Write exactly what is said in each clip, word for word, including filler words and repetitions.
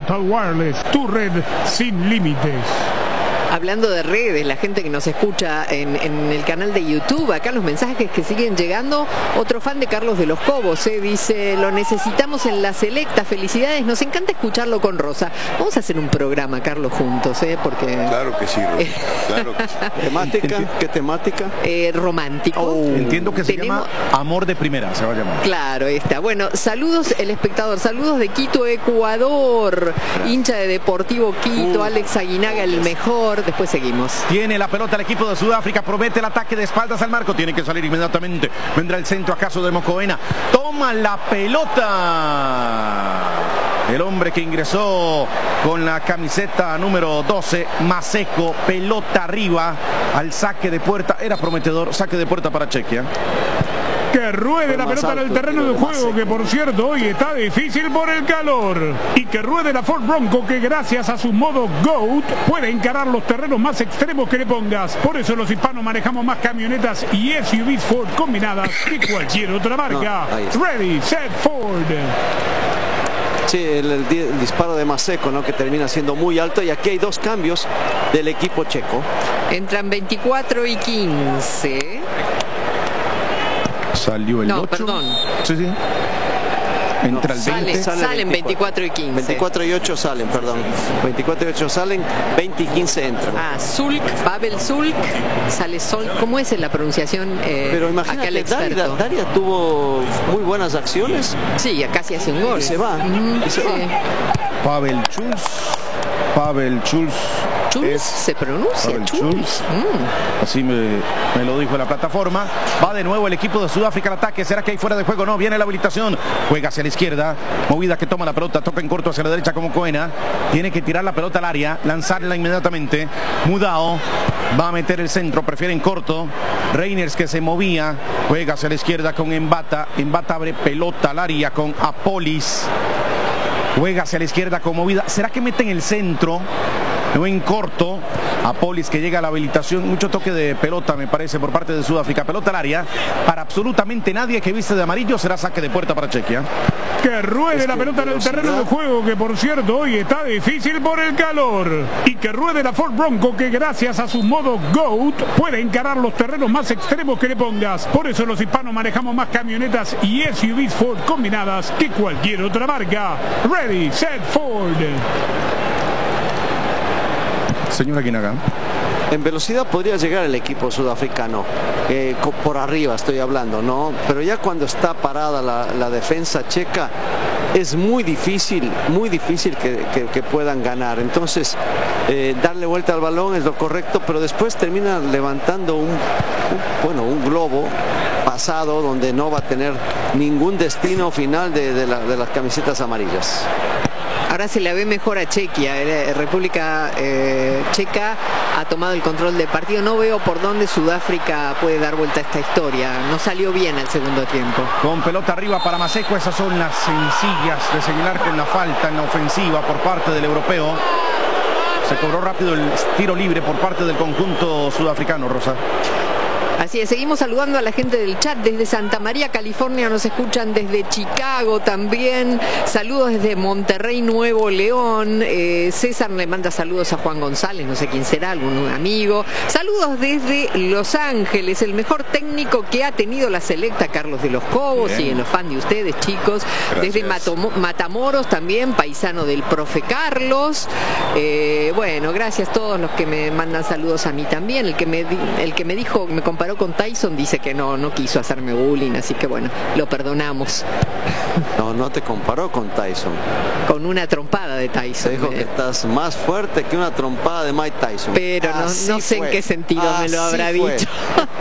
Total Wireless, tu red sin límites. Hablando de redes, la gente que nos escucha en, en el canal de YouTube, acá los mensajes que siguen llegando. Otro fan de Carlos de los Cobos, eh, dice, lo necesitamos en la selecta, felicidades, nos encanta escucharlo con Rosa. Vamos a hacer un programa, Carlos, juntos, eh, porque... Claro que sí, Rosa. Claro que sí. ¿Temática? ¿Qué temática? Eh, romántico. Oh, entiendo que se Tenemos... llama Amor de Primera, se va a llamar. Claro, ahí está. Bueno, saludos el espectador, saludos de Quito, Ecuador, hincha de Deportivo Quito, uh, Alex Aguinaga, el mejor. Después seguimos. Tiene la pelota el equipo de Sudáfrica, promete el ataque de espaldas al marco, tiene que salir inmediatamente, vendrá el centro acaso de Mocoena, toma la pelota el hombre que ingresó con la camiseta número doce, Maseco, pelota arriba al saque de puerta, era prometedor, saque de puerta para Chequia. Que ruede la pelota en el terreno de juego, que por cierto hoy está difícil por el calor. Y que ruede la Ford Bronco, que gracias a su modo GOAT puede encarar los terrenos más extremos que le pongas. Por eso los hispanos manejamos más camionetas y S U Vs Ford combinadas que cualquier otra marca. No, Ready, set, Ford. Sí, el, el, el disparo de Maseco, ¿no? Que termina siendo muy alto, y aquí hay dos cambios del equipo checo. Entran veinticuatro y quince. Salió el no, ocho. Perdón. Sí, sí. Entra el veinte. Sale, sale salen veinticuatro y quince. veinticuatro y ocho salen, perdón. veinticuatro y ocho salen, veinte y quince entran. Ah, Zulk, Pavel Zulk, sale Sol. ¿Cómo es la pronunciación? Eh, Pero imagínate, Daria, Daria tuvo muy buenas acciones. Sí, casi hace un gol. Y se va. Mm, y se sí. va. Pavel Schulz. Pavel Schulz. Schulz se pronuncia. Pavel Schulz. Mm. Así me, me lo dijo la plataforma. Va de nuevo el equipo de Sudáfrica al ataque. ¿Será que hay fuera de juego? No, viene la habilitación. Juega hacia la izquierda. Movida que toma la pelota. Toca en corto hacia la derecha como Coena. Tiene que tirar la pelota al área. Lanzarla inmediatamente. Mudao va a meter el centro. Prefiere en corto. Reiners, que se movía. Juega hacia la izquierda con Embata. Embata abre pelota al área con Apolis. Juega hacia la izquierda con movida. ¿Será que mete en el centro? No, en corto. Apolis, que llega a la habilitación. Mucho toque de pelota, me parece, por parte de Sudáfrica. Pelota al área. Para absolutamente nadie que viste de amarillo. Será saque de puerta para Chequia. Que ruede la pelota en el terreno de juego, que por cierto hoy está difícil por el calor. Y que ruede la Ford Bronco, que gracias a su modo GOAT puede encarar los terrenos más extremos que le pongas. Por eso los hispanos manejamos más camionetas y S U Vs Ford combinadas que cualquier otra marca. Ready, set, Ford. Señora Aguinaga. En velocidad podría llegar el equipo sudafricano, eh, por arriba estoy hablando, ¿no? Pero ya cuando está parada la, la defensa checa, es muy difícil, muy difícil que, que, que puedan ganar. Entonces, eh, darle vuelta al balón es lo correcto, pero después termina levantando un, un, bueno, un globo pasado donde no va a tener ningún destino final de, de, la, de las camisetas amarillas. Ahora se la ve mejor a Chequia. República eh, Checa ha tomado el control del partido. No veo por dónde Sudáfrica puede dar vuelta a esta historia. No salió bien al segundo tiempo. Con pelota arriba para Maseco. Esas son las sencillas de señalar con la falta en la ofensiva por parte del europeo. Se cobró rápido el tiro libre por parte del conjunto sudafricano, Rosa. Así es, seguimos saludando a la gente del chat desde Santa María, California, nos escuchan desde Chicago también, saludos desde Monterrey, Nuevo León, eh, César le manda saludos a Juan González, no sé quién será, algún amigo, saludos desde Los Ángeles, el mejor técnico que ha tenido la selecta, Carlos de los Cobos, siguen los fans de ustedes, chicos. Gracias. Desde Matomo, Matamoros también, paisano del profe Carlos, eh, bueno, gracias a todos los que me mandan saludos a mí también, el que me, el que me dijo, me comparó con Tyson, dice que no, no quiso hacerme bullying, así que bueno, lo perdonamos. No, no te comparó con Tyson. Con una trompada de Tyson. Te dijo me... que estás más fuerte que una trompada de Mike Tyson. Pero no, no sé fue. en qué sentido Así me lo habrá fue. dicho.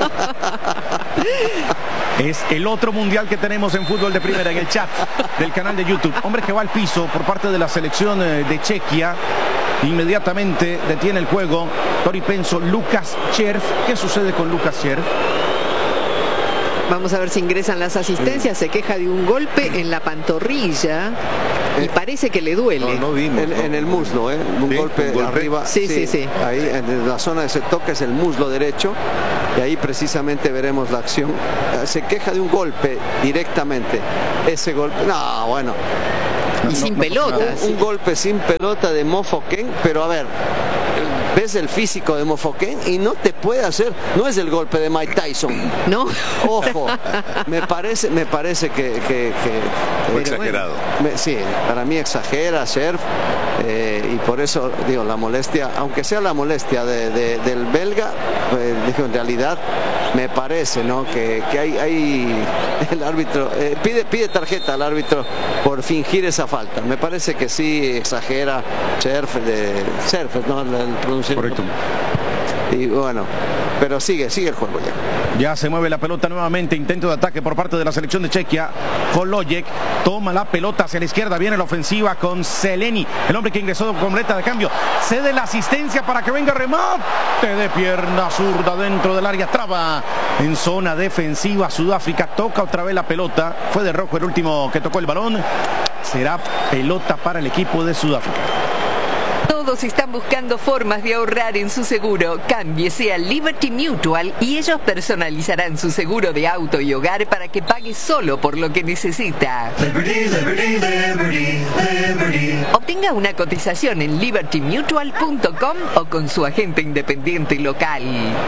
Es el otro mundial que tenemos en fútbol de primera en el chat del canal de YouTube. Hombre que va al piso por parte de la selección de Chequia. Inmediatamente detiene el juego Tori Penso, Lucas Cherf. ¿Qué sucede con Lucas Cherf? Vamos a ver si ingresan las asistencias. Se queja de un golpe en la pantorrilla y eh, parece que le duele. No, no vimos, en, no. en el muslo, ¿eh? Un, sí, golpe, un golpe arriba. Sí, sí, sí, sí. Ahí en la zona de ese toque es el muslo derecho. Y ahí precisamente veremos la acción. Se queja de un golpe directamente. Ese golpe. No, bueno. Y no, sin no pelota. Un, Sí. un golpe sin pelota de Mofoken, pero a ver, ves el físico de Mofoken y no te puede hacer, no es el golpe de Mike Tyson. ¿No? Ojo, me parece, me parece que, que, que- Fue eh, exagerado. me- sí, para mí exagera Scherf, eh, y por eso digo la molestia, aunque sea la molestia de, de- del belga, pues, digo, en realidad me parece, ¿no? Que, que hay, hay el árbitro eh, pide pide tarjeta al árbitro por fingir esa falta. Me parece que sí exagera Scherf de Scherf, ¿no? El, el pronunciamiento. Correcto. Y bueno, pero sigue, sigue el juego ya. Ya se mueve la pelota nuevamente, intento de ataque por parte de la selección de Chequia. Holojek toma la pelota hacia la izquierda, viene la ofensiva con Seleni, el hombre que ingresó con boleta de cambio. Cede la asistencia para que venga remate de pierna zurda dentro del área, traba en zona defensiva. Sudáfrica toca otra vez la pelota, fue de rojo el último que tocó el balón. Será pelota para el equipo de Sudáfrica. Todos están buscando formas de ahorrar en su seguro. Cámbiese a Liberty Mutual y ellos personalizarán su seguro de auto y hogar para que pague solo por lo que necesita. Liberty, liberty, liberty, liberty. Obtenga una cotización en liberty mutual punto com o con su agente independiente local.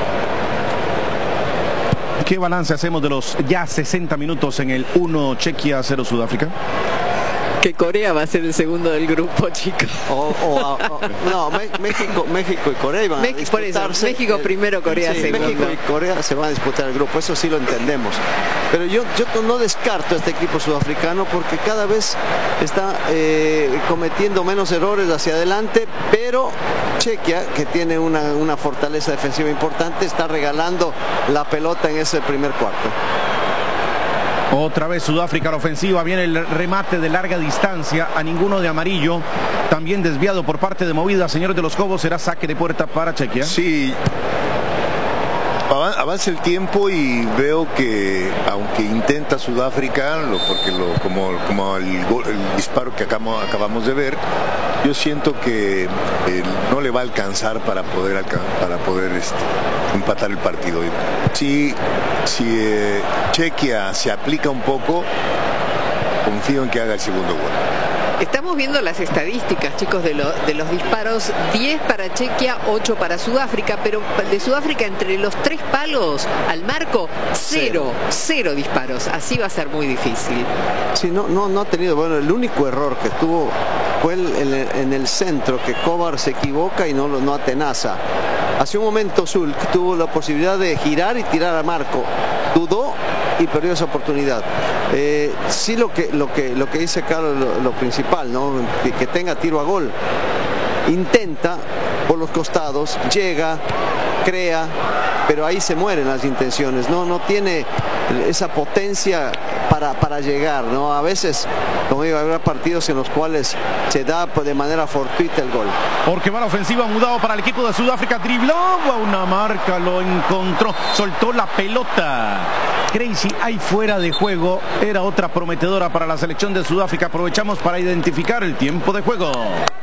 ¿Qué balance hacemos de los ya sesenta minutos en el uno Chequia cero Sudáfrica? Que Corea va a ser el segundo del grupo, chicos. O, o- o- no, Me- México, México y Corea iban a México- por eso, disputarse. México primero, Corea Sí, segundo. México y Corea se van a disputar el grupo, eso sí lo entendemos. Pero yo, yo no descarto a este equipo sudafricano porque cada vez está eh, cometiendo menos errores hacia adelante, pero Chequia, que tiene una, una fortaleza defensiva importante, está regalando la pelota en ese primer cuarto. Otra vez Sudáfrica a la ofensiva, viene el remate de larga distancia, a ninguno de amarillo, también desviado por parte de Movida, señores de los Cobos, será saque de puerta para Chequia. Sí, avan- avanza el tiempo y veo que aunque intenta Sudáfrica, lo- porque lo, como, como el, gol- el disparo que acabamos, acabamos de ver, yo siento que eh, no le va a alcanzar para poder, alca- para poder este, empatar el partido. Si, si eh, Chequia se aplica un poco, confío en que haga el segundo gol. Estamos viendo las estadísticas, chicos, de, lo- de los disparos. diez para Chequia, ocho para Sudáfrica, pero de Sudáfrica entre los tres palos al marco, cero, cero disparos. Así va a ser muy difícil. Sí, no, no, no ha tenido, bueno, el único error que tuvo fue el- en, el, en el centro, que Kovar se equivoca y no, lo- no atenaza. Hace un momento Zulk tuvo la posibilidad de girar y tirar a marco, dudó y perdió esa oportunidad. Eh, sí, lo que, lo que, lo que dice Carlos, lo, lo principal, ¿no? Que, que tenga tiro a gol. Intenta por los costados, llega, crea, pero ahí se mueren las intenciones, no, no tiene esa potencia para, para llegar, ¿no? A veces, como digo, habrá partidos en los cuales se da pues, de manera fortuita el gol. Porque va la ofensiva, mudado para el equipo de Sudáfrica, driblaba una marca, lo encontró, soltó la pelota. Crazy ahí fuera de juego, era otra prometedora para la selección de Sudáfrica. Aprovechamos para identificar el tiempo de juego.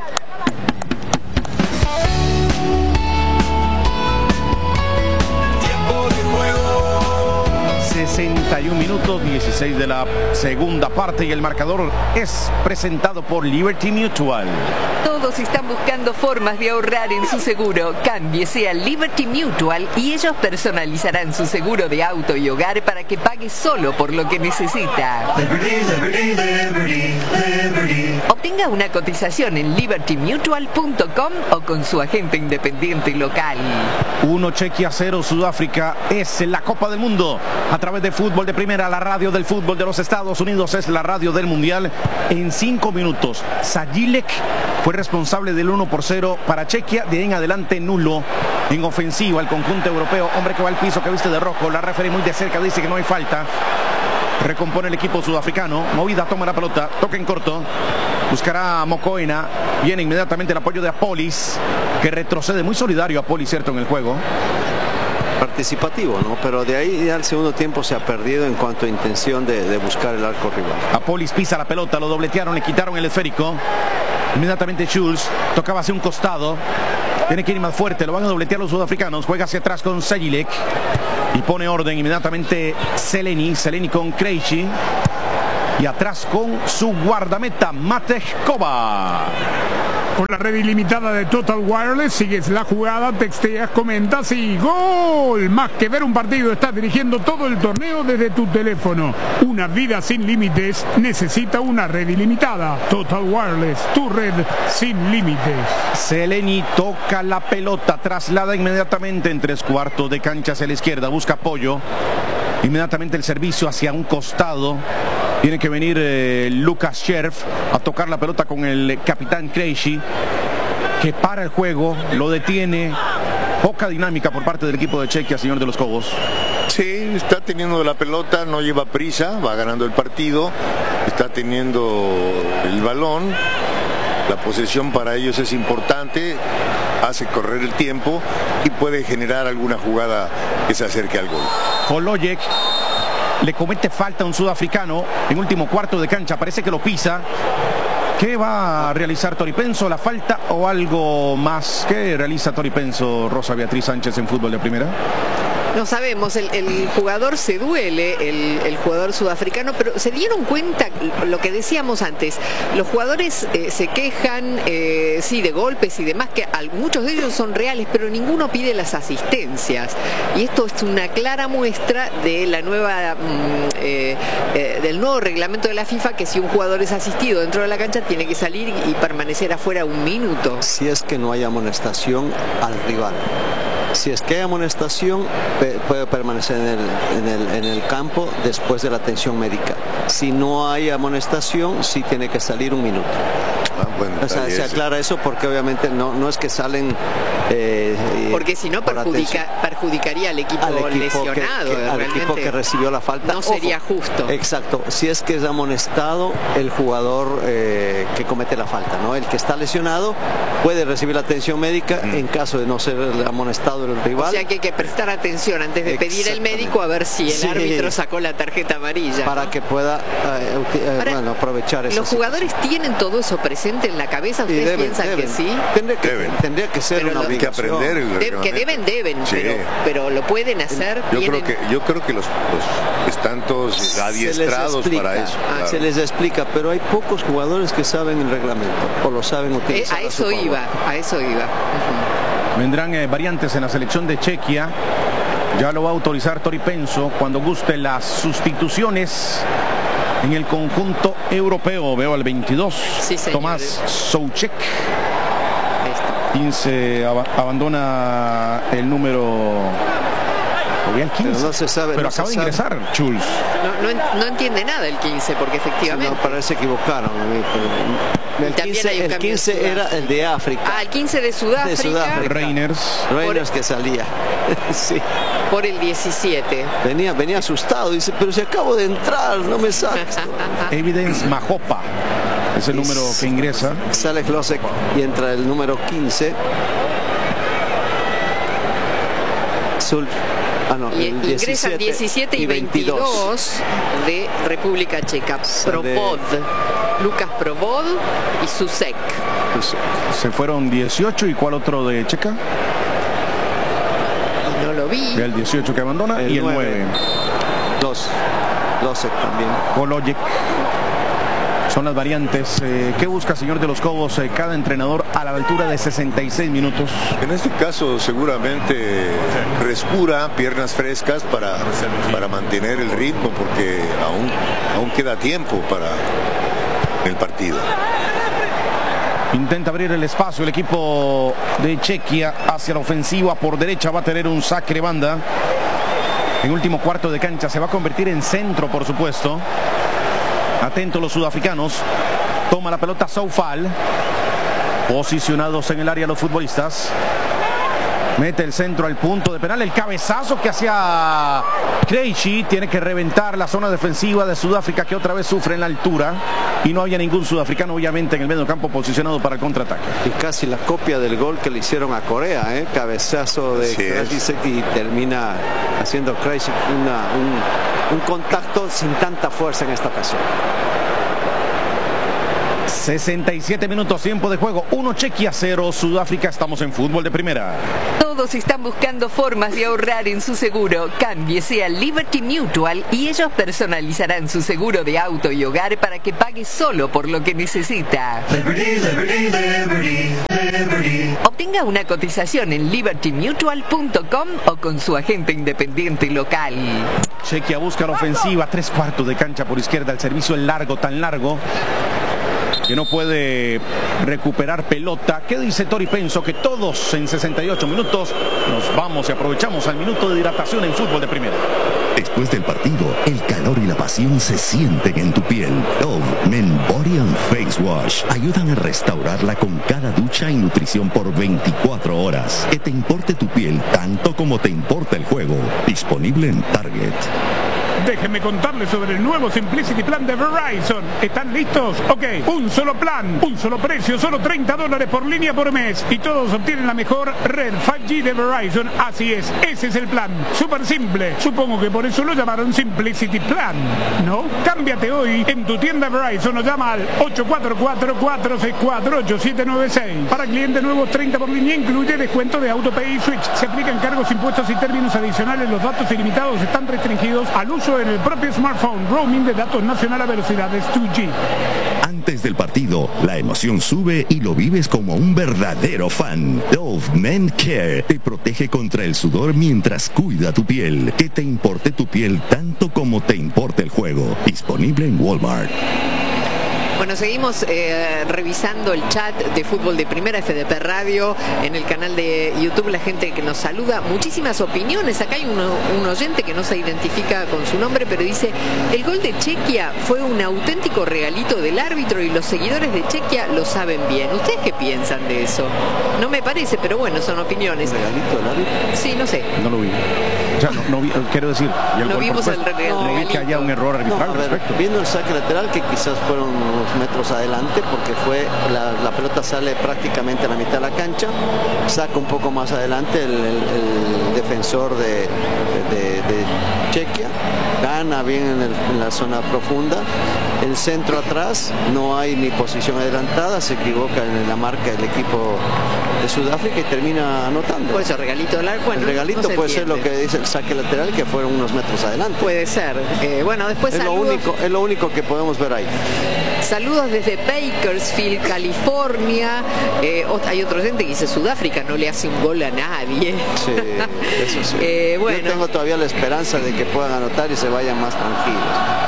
sesenta y un minutos, dieciséis de la segunda parte y el marcador es presentado por Liberty Mutual. Todos están buscando formas de ahorrar en su seguro. Cámbiese a Liberty Mutual y ellos personalizarán su seguro de auto y hogar para que pague solo por lo que necesita. Liberty, liberty, liberty, liberty. Obtenga una cotización en liberty mutual punto com o con su agente independiente local. uno Chequia cero Sudáfrica es la Copa del Mundo a través de Fútbol de Primera, la radio del fútbol de los Estados Unidos es la radio del Mundial. En cinco minutos Sajilek fue responsable del uno por cero para Chequia, de ahí en adelante nulo en ofensiva el conjunto europeo. Hombre que va al piso, que viste de rojo, la referee muy de cerca dice que no hay falta. Recompone el equipo sudafricano. Movida toma la pelota, toca en corto, buscará a Mokoena, viene inmediatamente el apoyo de Apolis, que retrocede, muy solidario Apolis, cierto, en el juego. Participativo, ¿no? Pero de ahí ya el segundo tiempo se ha perdido en cuanto a intención de, de buscar el arco rival. Apolis pisa la pelota, lo dobletearon, le quitaron el esférico. Inmediatamente Schulz tocaba hacia un costado, tiene que ir más fuerte, lo van a dobletear los sudafricanos, juega hacia atrás con Sajilek y pone orden inmediatamente Seleni, Seleni con Krejci. y atrás con su guardameta Matej Kovar. Con la red ilimitada de Total Wireless, sigues la jugada, texteas, comentas y ¡gol! Más que ver un partido, estás dirigiendo todo el torneo desde tu teléfono. Una vida sin límites necesita una red ilimitada. Total Wireless, tu red sin límites. Zeleny toca la pelota, traslada inmediatamente en tres cuartos de cancha hacia la izquierda, busca apoyo. Inmediatamente el servicio hacia un costado. Tiene que venir eh, Lucas Scherf a tocar la pelota con el capitán Krejci, que para el juego, lo detiene. Poca dinámica por parte del equipo de Chequia, señor de los Cobos. Sí, está teniendo la pelota, no lleva prisa, va ganando el partido, está teniendo el balón. La posesión para ellos es importante, hace correr el tiempo y puede generar alguna jugada que se acerque al gol. Holojek le comete falta a un sudafricano en último cuarto de cancha, parece que lo pisa. ¿Qué va a realizar Tori Penso? ¿La falta o algo más? ¿Qué realiza Tori Penso, Rosa Beatriz Sánchez, en fútbol de primera? No sabemos, el, el jugador se duele, el, el jugador sudafricano, pero se dieron cuenta lo que decíamos antes, los jugadores eh, se quejan, eh, sí, de golpes y demás, que al, muchos de ellos son reales, pero ninguno pide las asistencias. Y esto es una clara muestra de la nueva, mm, eh, eh, del nuevo reglamento de la FIFA, que si un jugador es asistido dentro de la cancha, tiene que salir y permanecer afuera un minuto. Si es que no hay amonestación al rival. Si es que hay amonestación, puede permanecer en el, en, el, en el campo después de la atención médica. Si no hay amonestación, sí tiene que salir un minuto. Ah, bueno, o sea, se aclara eso porque obviamente no, no es que salen... Eh, porque si no perjudica, perjudicaría al equipo, al equipo lesionado. Que, que, al equipo que recibió la falta. No sería Ojo, justo. Exacto. Si es que es amonestado el jugador eh, que comete la falta, ¿no? El que está lesionado puede recibir la atención médica mm. en caso de no ser amonestado el rival. O sea que hay que prestar atención antes de pedir el médico a ver si el sí. árbitro sacó la tarjeta amarilla. Para ¿no? que pueda eh, eh, Ahora, bueno, aprovechar eso. ¿Los jugadores situación. tienen todo eso presente en la cabeza? ¿Ustedes deben, piensan deben. que sí? Tendría que, deben. tendría que ser pero una lo, obligación. Que aprender el de, que deben, deben, sí. pero, pero lo pueden hacer. Yo tienen... creo que yo creo que los, los están todos adiestrados para eso. Ah, claro. Se les explica, pero hay pocos jugadores que saben el reglamento o lo saben utilizar. Eh, a eso iba, a eso iba. Uh-huh. Vendrán eh, variantes en la selección de Chequia. Ya lo va a autorizar Tori Penso cuando guste las sustituciones en el conjunto europeo. Veo al veintidós, sí, Tomás Souček. quince ab abandona el número... El quince. Pero no se sabe. Pero no acaba se de ingresar sabe. Schulz. No, no, no entiende nada el quince, porque efectivamente. Sí, no, parece que equivocaron. El quince, el quince era el de África. Ah, el quince de Sudáfrica. De Sudáfrica. Reiners. Reiners que salía. Sí. Por el diecisiete. Venía, venía asustado. Dice, pero si acabo de entrar, no me saques. Evidence Majopa es el y número que ingresa. Sale Klosek y entra el número quince. Sul. Ah, no, y ingresan diecisiete y veintidós de República Checa. Provod, de... Lucas Provod y Susek. Se fueron dieciocho, ¿y cuál otro de Checa? No lo vi. El dieciocho que abandona el y el nueve. Dos. Losek también. Holojek. Son las variantes. Eh, ¿Qué busca, señor de los Cobos, eh, cada entrenador a la altura de sesenta y seis minutos? En este caso seguramente frescura, piernas frescas para, para mantener el ritmo, porque aún, aún queda tiempo para el partido. Intenta abrir el espacio el equipo de Chequia hacia la ofensiva. Por derecha va a tener un saque de banda. En último cuarto de cancha se va a convertir en centro, por supuesto. Atentos los sudafricanos. Toma la pelota Soufal. Posicionados en el área los futbolistas. Mete el centro al punto de penal. El cabezazo que hacía Krejci. Tiene que reventar la zona defensiva de Sudáfrica, que otra vez sufre en la altura. Y no había ningún sudafricano, obviamente, en el medio campo posicionado para el contraataque. Y casi la copia del gol que le hicieron a Corea, ¿eh? Cabezazo de Krejci y termina haciendo Krejci una, un, un contacto sin tanta fuerza en esta ocasión. sesenta y siete minutos, tiempo de juego. uno Chequia, cero Sudáfrica. Estamos en fútbol de primera. Todos están buscando formas de ahorrar en su seguro. Cámbiese a Liberty Mutual y ellos personalizarán su seguro de auto y hogar para que pague solo por lo que necesita. Liberty, liberty, liberty, liberty. Obtenga una cotización en liberty mutual punto com o con su agente independiente local. Chequia busca la ofensiva, tres cuartos de cancha por izquierda. El servicio es largo, tan largo que no puede recuperar pelota. ¿Qué dice Tori Penso? Que todos en sesenta y ocho minutos nos vamos y aprovechamos al minuto de hidratación en fútbol de primera. Después del partido, el calor y la pasión se sienten en tu piel. Dove Men Body and Face Wash ayudan a restaurarla con cada ducha y nutrición por veinticuatro horas. Que te importe tu piel tanto como te importa el juego. Disponible en Target. Déjenme contarles sobre el nuevo Simplicity Plan de Verizon. ¿Están listos? Ok, un solo plan, un solo precio, solo treinta dólares por línea por mes. Y todos obtienen la mejor red cinco G de Verizon. Así es, ese es el plan. Súper simple. Supongo que por eso lo llamaron Simplicity Plan, ¿no? Cámbiate hoy en tu tienda Verizon o llama al ocho cuatro cuatro, cuatro seis cuatro, ocho siete nueve seis. Para clientes nuevos, treinta por línea, incluye descuento de AutoPay y Switch. Se aplican cargos, impuestos y términos adicionales. Los datos ilimitados están restringidos al uso en el propio smartphone. Roaming de datos nacional a velocidades dos G. Antes del partido, la emoción sube y lo vives como un verdadero fan. Dove Men Care te protege contra el sudor mientras cuida tu piel. Que te importe tu piel tanto como te importa el juego. Disponible en Walmart. Bueno, seguimos eh, revisando el chat de fútbol de primera, F D P Radio, en el canal de YouTube, la gente que nos saluda, muchísimas opiniones. Acá hay uno, un oyente que no se identifica con su nombre, pero dice: el gol de Chequia fue un auténtico regalito del árbitro y los seguidores de Chequia lo saben bien. ¿Ustedes qué piensan de eso? No me parece, pero bueno, son opiniones. ¿Regalito del árbitro? Sí, no sé. No lo vi. O sea, no, no vi, quiero decir, y el No gol, vimos por el supuesto, re- el no vi que regalito. haya un error arbitral No, al a ver, respecto. viendo el saque lateral, que quizás fueron unos metros adelante, porque fue la, la pelota sale prácticamente a la mitad de la cancha, saca un poco más adelante el, el- el defensor de, de- de Chequia, gana bien en, el- en la zona profunda, el centro atrás, no hay ni posición adelantada, se equivoca en la marca del equipo de Sudáfrica y termina anotando. Por eso, regalito del arco. Bueno, el regalito no se puede ser lo entiende. que dice el saque lateral, que fueron unos metros adelante. Puede ser. Eh, bueno, después es lo saludos. único, es lo único que podemos ver ahí. Saludos desde Bakersfield, California. Eh, ot- hay otro gente que dice: Sudáfrica no le hace un gol a nadie. Sí, eso sí. Eh, bueno. Yo tengo todavía la esperanza de que puedan anotar y se vayan más tranquilos.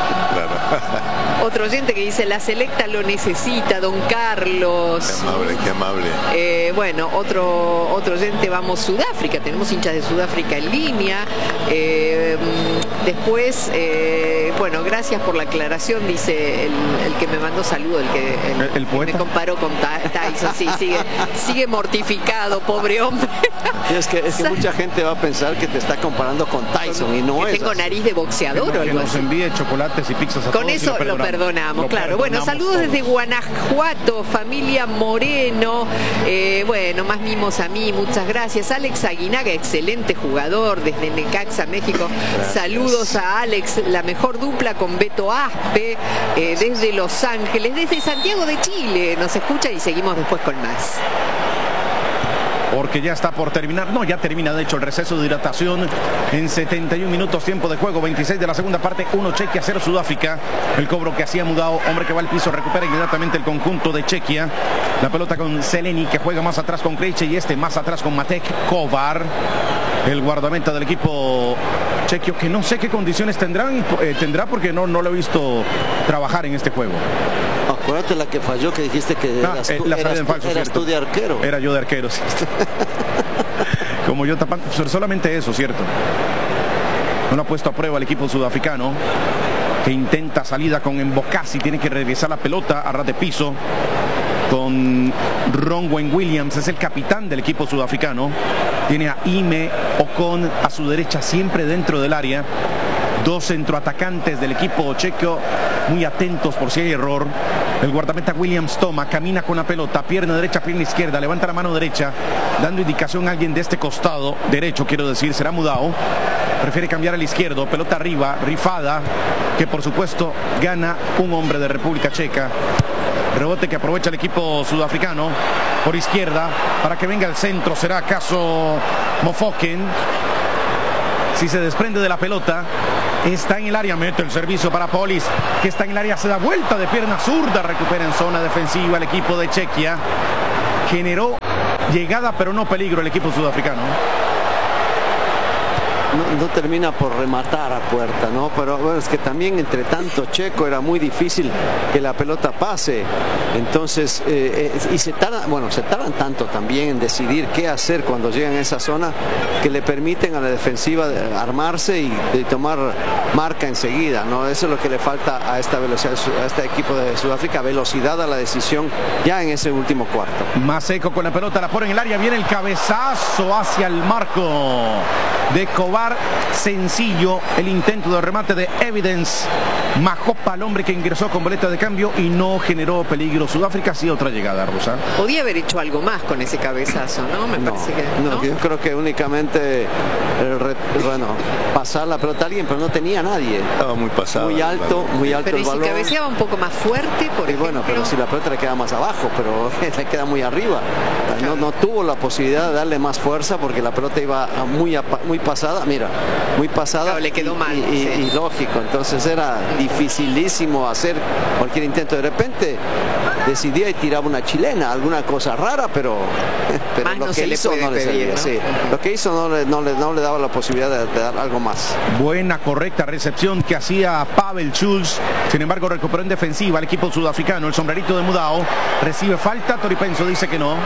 Otro oyente que dice: la selecta lo necesita, don Carlos. Qué amable, qué amable. Eh, bueno, otro otro oyente, vamos Sudáfrica, tenemos hinchas de Sudáfrica en línea. Eh, después, eh, bueno, gracias por la aclaración, dice el, el que me mandó saludo, el que, el, ¿El- el que poeta? me comparó con Ta- Tyson, sí, sigue, sigue mortificado, pobre hombre. Y es que, es que mucha gente va a pensar que te está comparando con Tyson y no que es tengo así. nariz de boxeador o Que algo nos así. envíe chocolates y pizzas a Con todos y eso lo perdonamos, Lo claro. Bueno, perdonamos saludos todos. desde Guanajuato, familia Moreno. Eh, bueno, más mimos a mí, muchas gracias. Alex Aguinaga, excelente jugador desde Necaxa, México. Saludos a Alex, la mejor dupla con Beto Aspe, eh, desde Los Ángeles, desde Santiago de Chile. Nos escucha y seguimos después con más. Porque ya está por terminar, no, ya termina de hecho el receso de hidratación en setenta y un minutos, tiempo de juego, veintiséis de la segunda parte, uno Chequia, cero Sudáfrica. El cobro que hacía Mudao, hombre que va al piso, recupera inmediatamente el conjunto de Chequia. La pelota con Seleni, que juega más atrás con Krejci, y este más atrás con Matek Kovar, el guardameta del equipo chequio, que no sé qué condiciones tendrán, eh, tendrá porque no, no lo he visto trabajar en este juego. Acuérdate la que falló, que dijiste que Ah, eras eh, tú, la eras salida en tú- falso, eras cierto. tú de arquero. Era yo de arquero, sí. Como yo tapando, pero solamente eso, cierto. No lo ha puesto a prueba el equipo sudafricano, que intenta salida con Mbokasi, tiene que regresar la pelota a ras de piso con Ron Wayne Williams, es el capitán del equipo sudafricano. Tiene a Ime Ocon a su derecha, siempre dentro del área. Dos centroatacantes del equipo checo muy atentos por si hay error. El guardameta Williams toma, camina con la pelota, pierna derecha, pierna izquierda, levanta la mano derecha, dando indicación a alguien de este costado derecho, quiero decir, será Mudao. Prefiere cambiar al izquierdo, pelota arriba, rifada, que por supuesto gana un hombre de República Checa. Rebote que aprovecha el equipo sudafricano por izquierda para que venga el centro. ¿Será acaso Mofoken? Si se desprende de la pelota, está en el área, mete el servicio para Polis, que está en el área, se da vuelta de pierna zurda, recupera en zona defensiva el equipo de Chequia. Generó llegada pero no peligro el equipo sudafricano. No, no termina por rematar a puerta, ¿no? Pero bueno, es que también entre tanto checo era muy difícil que la pelota pase. Entonces, eh, eh, y se tardan, bueno, se tardan tanto también en decidir qué hacer cuando llegan a esa zona que le permiten a la defensiva armarse y, y tomar marca enseguida, ¿no? Eso es lo que le falta a esta velocidad, a este equipo de Sudáfrica, velocidad a la decisión ya en ese último cuarto. Maseco con la pelota, la pone en el área, viene el cabezazo hacia el marco de Cobar. Sencillo el intento de remate de Evidence. Majopa, el hombre que ingresó con boleta de cambio y no generó peligro. Sudáfrica sí otra llegada, Rosa. Podía haber hecho algo más con ese cabezazo, ¿no? Me no, parece que no, no. Yo creo que únicamente eh, re, bueno, pasar la pelota a alguien, pero no tenía nadie. Estaba muy pasado. Muy alto, muy alto pero el y si balón. cabeceaba un poco más fuerte, por y ejemplo. bueno, pero si la pelota le queda más abajo, pero le queda muy arriba. No, no tuvo la posibilidad de darle más fuerza porque la pelota iba muy, muy pasada. Mira, muy pasada. Claro, le quedó y, mal. Y, Sí. y lógico, entonces era dificilísimo hacer cualquier intento. De repente decidía y tiraba una chilena, alguna cosa rara, pero, pero Más lo no que se le hizo puede no le pedir, servía. ¿no? Sí. Lo que hizo no le, no, le, no le daba la posibilidad de, de dar algo más. Buena, correcta recepción que hacía Pavel Schulz. Sin embargo, recuperó en defensiva el equipo sudafricano. El sombrerito de Mudao recibe falta. Toripenso dice que no.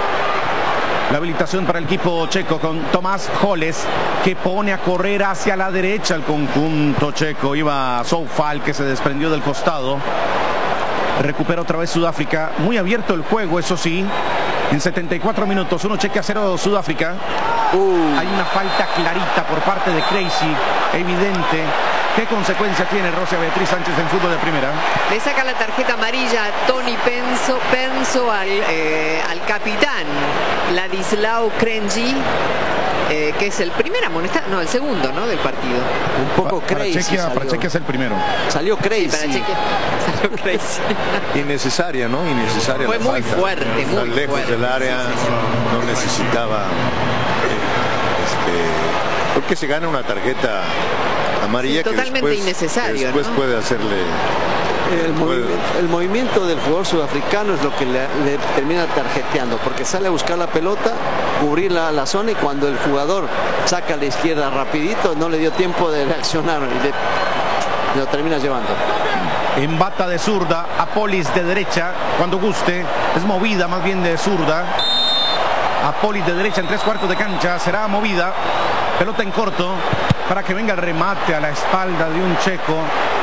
La habilitación para el equipo checo con Tomás Holes, que pone a correr hacia la derecha el conjunto checo. Iba Soufal, que se desprendió del costado. Recupera otra vez Sudáfrica. Muy abierto el juego, eso sí. En setenta y cuatro minutos, uno cheque a cero Sudáfrica. Uh. Hay una falta clarita por parte de Crazy, evidente. ¿Qué consecuencia tiene Rosa Beatriz Sánchez en fútbol de primera? Le saca la tarjeta amarilla a Tony Penso, Penso al, eh, al capitán Ladislao Krenji, eh, que es el primer amonestado, no, el segundo, ¿no? Del partido. Un poco Pa crazy. Para Chequia, para Chequia es el primero. Salió crazy. Sí, para Chequia salió crazy. Innecesaria, ¿no? Innecesaria. Fue la muy falta. fuerte, muy Tan lejos fuerte. del área, Sí, sí, sí. no necesitaba. Eh, este, creo que se gana una tarjeta amarilla Sí, que totalmente después, innecesario, que después ¿no? puede hacerle. El, movi el movimiento del jugador sudafricano es lo que le, le termina tarjeteando, porque sale a buscar la pelota, cubrir la, la zona, y cuando el jugador saca a la izquierda rapidito, no le dio tiempo de reaccionar y le, lo termina llevando. Embata de zurda, Apolis de derecha, cuando guste. Es movida más bien de zurda. Apolis de derecha en tres cuartos de cancha, será movida. Pelota en corto para que venga el remate a la espalda de un checo.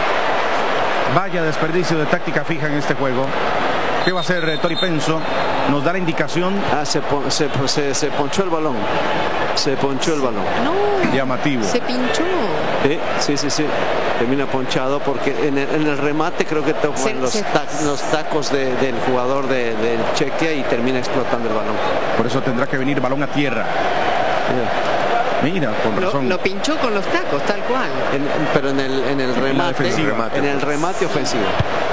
Vaya desperdicio de táctica fija en este juego. ¿Qué va a hacer eh, Toripenso? Nos da la indicación. Ah, se, se, se, se ponchó el balón. Se ponchó el balón. No, Llamativo. se pinchó. Sí, sí, sí, sí. Termina ponchado porque en el, en el remate creo que tocó Se- en los, se- ta los tacos de, del jugador de, del Chequia y termina explotando el balón. Por eso tendrá que venir balón a tierra. Mira, con Lo, razón. lo pinchó con los tacos, tal cual. En, pero en el, en el remate, defensiva. en el remate ofensivo.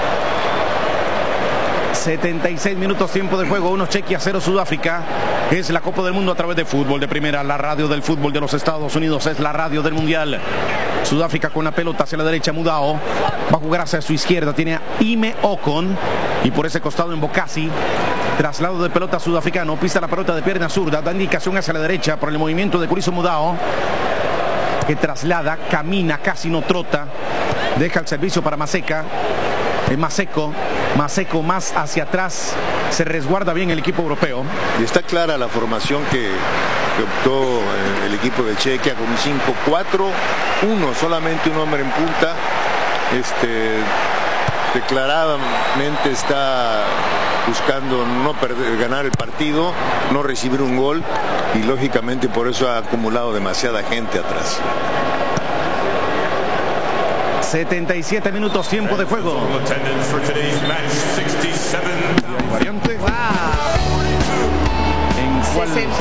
setenta y seis minutos tiempo de juego, uno Chequia, cero Sudáfrica. Es la Copa del Mundo a través de Fútbol de Primera, la radio del fútbol de los Estados Unidos, es la radio del Mundial. Sudáfrica con la pelota hacia la derecha, Mudao va a jugar hacia su izquierda, tiene a Ime Ocon y por ese costado en Bokasi. Traslado de pelota sudafricano, pisa la pelota de pierna zurda, da indicación hacia la derecha por el movimiento de Curizo Mudao, que traslada, camina, casi no trota, deja el servicio para Maseca. Es Maseco, Maseco más hacia atrás, se resguarda bien el equipo europeo. Y está clara la formación que, que optó eh, el equipo de Chequia con un cinco cuatro uno, solamente un hombre en punta. Este, declaradamente está buscando no perder, ganar el partido, no recibir un gol, y lógicamente por eso ha acumulado demasiada gente atrás. setenta y siete minutos tiempo de juego. Variante. Wow. ¿En cuál? sesenta,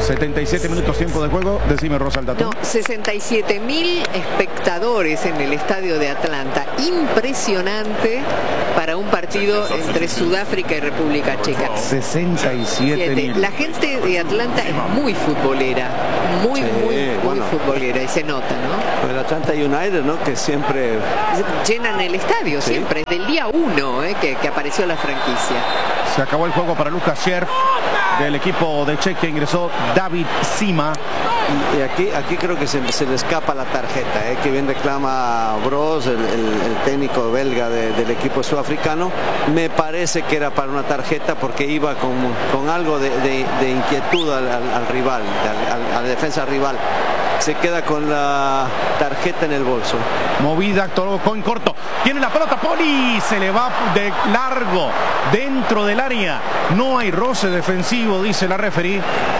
setenta y siete minutos tiempo de juego. Decime, Rosa, el dato. No, sesenta y siete mil espectadores en el estadio de Atlanta. Impresionante para un partido entre Sudáfrica y República Checa. sesenta y siete mil. La gente de Atlanta es muy futbolera. Muy, Sí, muy, muy bueno. futbolera. Y se nota, ¿no? El Atlanta United, ¿no? Que siempre... Llenan el estadio Sí. siempre. Desde el día uno eh, que, que apareció la franquicia. Se acabó el juego para Lucas Scherf. Del equipo de Chequia ingresó David Sima. Y aquí, aquí creo que se, se le escapa la tarjeta, ¿eh? Que bien reclama Bros, el, el- el técnico belga de- del equipo sudafricano. Me parece que era para una tarjeta porque iba con, con algo de, de- de inquietud al, al- al rival, al- al- a la defensa rival. Se queda con la tarjeta en el bolso. Movida, tocó en corto. Tiene la pelota, Poli. Se le va de largo dentro del área. No hay roce defensivo, dice la referee.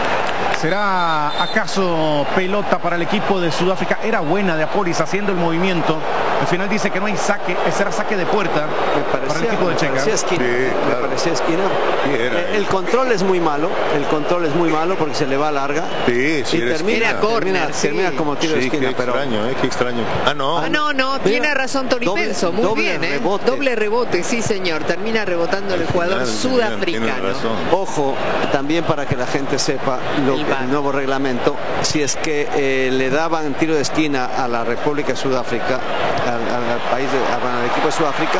¿Será acaso pelota para el equipo de Sudáfrica? Era buena de Apolis haciendo el movimiento. Al final dice que no hay saque, será saque de puerta Me para el parecía, equipo de me Checa. parecía esquina. Sí, Me claro. parecía esquina. Sí, era. Eh, El control es muy malo. El control es muy malo porque se le va larga. Sí, sí, y era termina, esquina. Era córner, termina, sí. termina como tiro de Sí, esquina. qué Pero extraño, eh, qué extraño. Ah, no. Ah, no, no, Mira, tiene razón Tony doble- Penso, muy doble bien, ¿eh? rebote. Doble rebote, sí señor, termina rebotando el jugador Al final, sudafricano. tiene razón. ojo, también para que la gente sepa lo El que- V A R. el nuevo reglamento, si es que eh, le daban tiro de esquina a la República de Sudáfrica, al, al- al país, de, al equipo de Sudáfrica,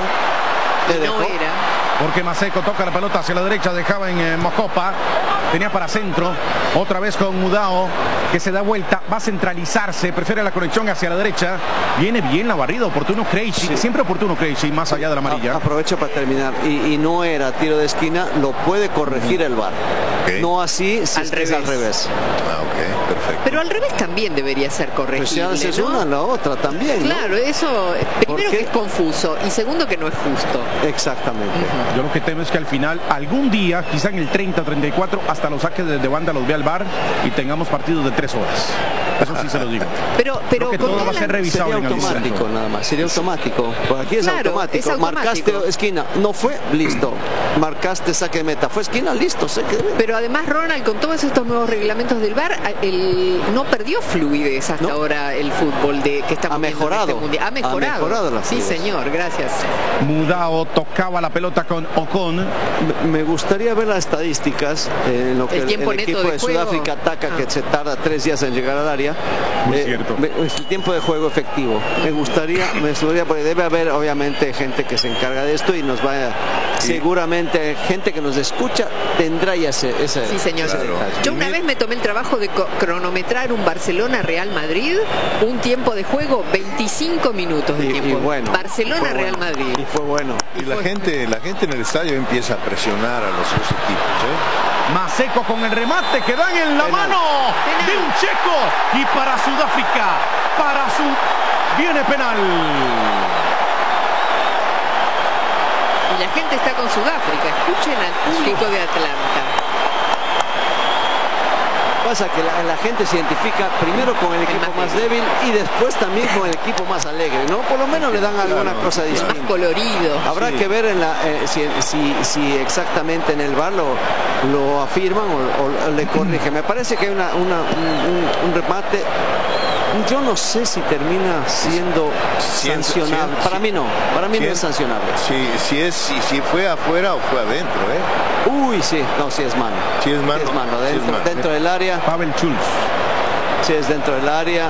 le Y no dejó- era. Porque Maseco toca la pelota hacia la derecha, dejaba en eh, Mocopa, tenía para centro, otra vez con Mudao, que se da vuelta, va a centralizarse, prefiere la conexión hacia la derecha, viene bien la barrida, oportuno Krejci, siempre oportuno Krejci, más allá de la amarilla. A- aprovecho para terminar. Y, y no era tiro de esquina, lo puede corregir el V A R. Ok. No así si Al es que es al revés. revés. Ah, ok, perfecto. Pero al revés también debería ser Pues si corregible, haces ¿no? una, la otra también, ¿no? Claro, eso, eh, primero qué? que es confuso y segundo que no es justo. Exactamente. Yo lo que temo es que al final, algún día, quizá en el treinta, treinta y cuatro, hasta los saques de, de banda los vea el V A R y tengamos partidos de tres horas. Eso sí se lo digo. Pero, pero Creo que con todo va a Alan- ser revisado Sería en algún automático momento. nada más, sería automático. Pues aquí es, Claro, automático. es automático. Marcaste esquina, no fue, listo. Marcaste saque de meta, fue esquina, listo, saque de meta. Pero además, Ronald, con todos estos nuevos reglamentos del V A R, el, no perdió fluidez hasta No. ahora el fútbol de que estamos Ha viendo en mejorado. este mundial. Ha Ha mejorado. mejorado la sí, fluidez. señor, gracias. Mudao tocaba la pelota con Ocon. Me- Me gustaría ver las estadísticas eh, en lo que El el, tiempo el neto equipo de de, juego. Sudáfrica ataca, Ah. que se tarda tres días en llegar al área. Muy cierto. me- Es el tiempo de juego efectivo. Me gustaría, me gustaría, porque debe haber obviamente gente que se encarga de esto y nos va a, seguramente gente que nos escucha tendrá ya ese, ese Sí, señor. ese detalle. Yo una vez me tomé el trabajo de co- cronometrar un Barcelona-Real Madrid, un tiempo de juego veinticinco minutos de Y- y tiempo. bueno, fue Barcelona-Real bueno. Madrid. Y fue bueno. Y la gente, la gente en el estadio empieza a presionar a los dos equipos, ¿eh? Maseco con el remate que dan en la Penal. mano Penal. de un checo. Y para Sudáfrica, para su... Viene penal. Y la gente está con Sudáfrica. Escuchen al público de Atlanta. Pasa que la, la gente se identifica primero con el equipo más más débil y después también con el equipo más alegre, ¿no? Por lo menos le dan alguna Claro, cosa Más distinta. colorido. Habrá Sí. que ver en la, eh, si, si- si exactamente en el V A R lo, lo afirman o, o le corrigen. Me parece que hay una, una- un, un- un remate. Yo no sé si termina siendo Siento- sancionable. siento- Para mí no. Para mí Si no es sancionable. Si, si, es, si, si fue afuera o fue adentro, ¿eh? Uy, sí. No, sí es mano. Sí es mano. Sí es mano. Sí es Dentro, mano. dentro del área. Pavel Schulz. Sí es dentro del área.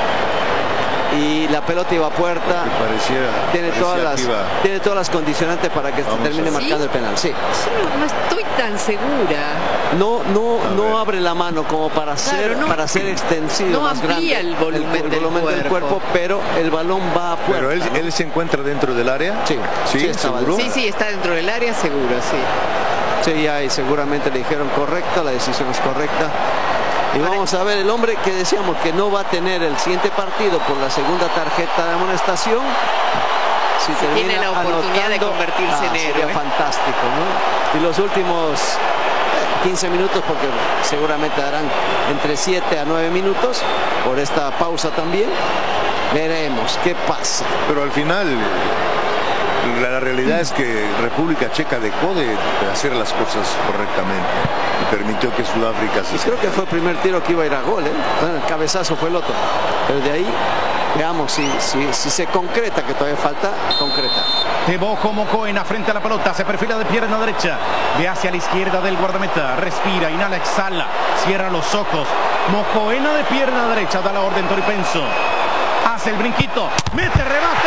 Y la pelota iba a puerta. Que pareciera, Tiene parecía todas las que iba- tiene todas las condicionantes para que se Vamos termine a ver. marcando el penal. Sí. Yo no, no estoy tan segura. No no A no ver. abre la mano como para ser no- para ser extensivo, no más amplía grande el volumen el del volumen del cuerpo. cuerpo, pero el balón va a puerta. Pero él, ¿no? él se encuentra dentro del área. Sí, sí, sí, estaba seguro. Sí, sí, está dentro del área, seguro, sí. Sí, ya, y seguramente le dijeron correcta, la decisión es correcta. Y vamos a ver el hombre que decíamos que no va a tener el siguiente partido por la segunda tarjeta de amonestación. Si, tiene la oportunidad de convertirse en sería héroe. fantástico, ¿no? Y los últimos eh, quince minutos, porque seguramente darán entre siete a nueve minutos por esta pausa también. Veremos qué pasa. Pero al final, la realidad es que República Checa dejó de, de hacer las cosas correctamente y permitió que Sudáfrica se... Pues creo que fue el primer tiro que iba a ir a gol, ¿eh? Bueno, el cabezazo fue el otro. Pero de ahí, veamos si, si, si se concreta, que todavía falta, concreta. Tebogo Mocoena frente a la pelota, se perfila de pierna derecha, ve hacia la izquierda del guardameta, respira, inhala, exhala, cierra los ojos. Mocoena de pierna derecha, da la orden Toripenso. Hace el brinquito, mete, remate,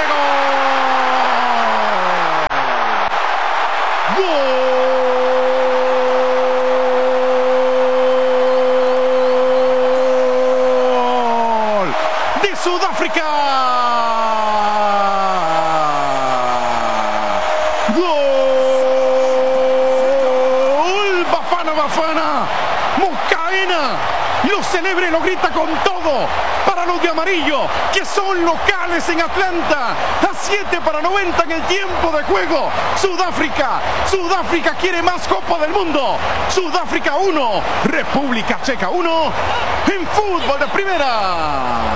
gol. ¡Gol! De Sudáfrica. ¡Gol! Bafana, Bafana. Mocaena lo celebra y lo grita con todo para los de amarillo, que son locales en Atlanta. A siete para noventa en el tiempo de juego. Sudáfrica, Sudáfrica quiere más Copa del Mundo. Sudáfrica uno, República Checa uno en fútbol de primera.